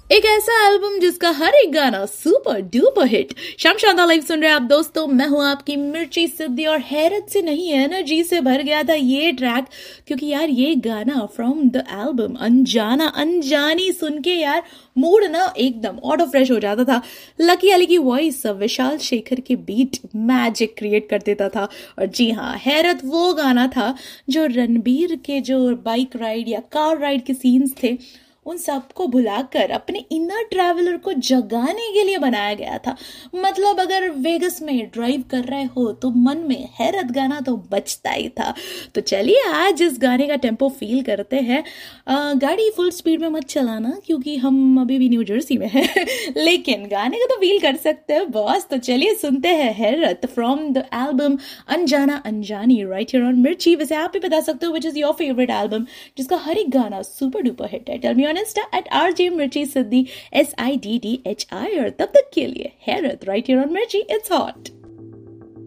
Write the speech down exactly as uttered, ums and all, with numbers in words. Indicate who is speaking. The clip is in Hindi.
Speaker 1: एक ऐसा एल्बम जिसका हर एक गाना सुपर डुपर हिट। शाम शानदार लाइव सुन रहे हैं आप दोस्तों, मैं हूं आपकी मिर्ची सिद्धि और हैरत से नहीं एनर्जी से भर गया था ये ट्रैक, क्योंकि यार ये गाना फ्रॉम द एल्बम अनजाना अनजानी सुन के यार मूड ना एकदम ऑटो फ्रेश हो जाता था। लकी अली की वॉइस विशाल शेखर के बीट मैजिक क्रिएट कर देता था। और जी हाँ, हैरत वो गाना था जो रणबीर के जो बाइक राइड या कार राइड के सीन्स थे उन सबको भुलाकर अपने इनर ट्रैवलर को जगाने के लिए बनाया गया था। मतलब अगर वेगस में ड्राइव कर रहे हो तो मन में हैरत गाना तो बजता ही था। तो चलिए आज इस गाने का टेम्पो फील करते हैं। आ, गाड़ी फुल स्पीड में मत चलाना क्योंकि हम अभी भी न्यू जर्सी में हैं लेकिन गाने को तो फील कर सकते हैं बॉस। तो चलिए सुनते हैं हैरत फ्रॉम द एल्बम अनजाना अनजानी राइट हियर ऑन मिर्ची। वैसे आप भी बता सकते हो which is your favourite album जिसका हर एक गाना सुपर डुपर हिट है। Tell me Insta at R J Mirchi Siddhi S I D D H I। और तब तक के लिए हैरत right here on Mirchi, it's hot।